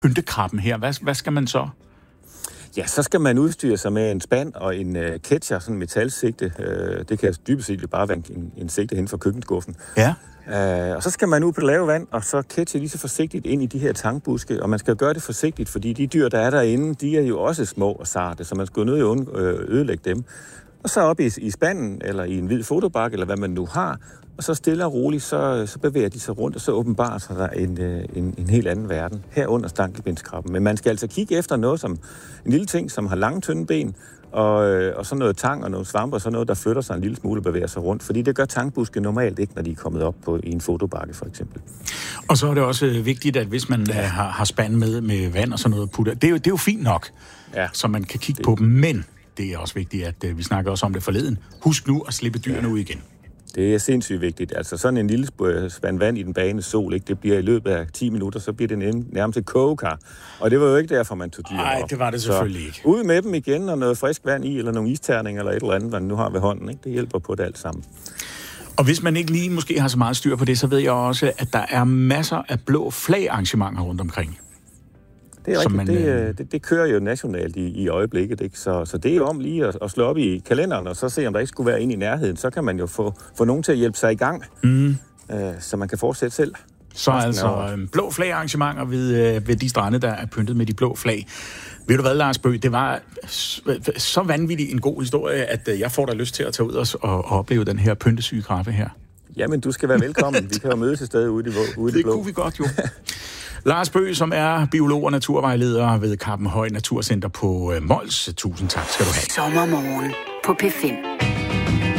pyntekrabben her, hvad skal man så? Ja, så skal man udstyre sig med en spand og en catcher, sådan en metalsigte. Det kan dybest set bare være en sigte hen for køkkenskuffen. Ja. Og så skal man ud på det lave vand, og så catche lige så forsigtigt ind i de her tangbuske. Og man skal gøre det forsigtigt, fordi de dyr, der er derinde, de er jo også små og sarte, så man skal jo nødt ødelægge dem. Og så op i spanden, eller i en hvid fotobakke, eller hvad man nu har, og så stille og roligt, så bevæger de sig rundt, og så åbenbarer sig der en helt anden verden, herunder stankelbindskrabben. Men man skal altså kigge efter noget som en lille ting, som har lange, tynde ben, og så noget tang og nogle svampe, og så noget, der flytter sig en lille smule og bevæger sig rundt. Fordi det gør tangbuske normalt ikke, når de er kommet op i en fotobakke, for eksempel. Og så er det også vigtigt, at hvis man har spand med vand og sådan noget putter, det er jo fint nok, så man kan kigge på dem, men det er også vigtigt, at vi snakker også om det forleden. Husk nu at slippe dyrene ud igen. Det er sindssygt vigtigt. Altså sådan en lille spand vand i den bagende sol, ikke? Det bliver i løbet af 10 minutter, så bliver det nærmest et kogekar. Og det var jo ikke derfor, man tog dyrene op. Nej, det var det selvfølgelig ikke. Ud med dem igen, og noget frisk vand i, eller nogle isterninger, eller et eller andet, man nu har ved hånden. Ikke? Det hjælper på det alt sammen. Og hvis man ikke lige måske har så meget styr på det, så ved jeg også, at der er masser af blå flag-arrangementer rundt omkring. Det er rigtigt. Det kører jo nationalt i øjeblikket, ikke? Så det er jo om lige at slå op i kalenderen, og så se, om der ikke skulle være en i nærheden. Så kan man jo få nogen til at hjælpe sig i gang, så man kan fortsætte selv. Så altså blå flag-arrangementer ved de strande, der er pyntet med de blå flag. Ved du hvad, Lars Bøgh, det var så vanvittigt en god historie, at jeg får da lyst til at tage ud og opleve den her pyntesyge krabbe her. Jamen, du skal være velkommen. Vi kan jo mødes et sted ude i det blå. Det kunne vi godt, jo. Lars Bøgh, som er biolog og naturvejleder ved Kappenhøj Naturcenter på Mols. Tusind tak skal du have. Sommermorgen på P5.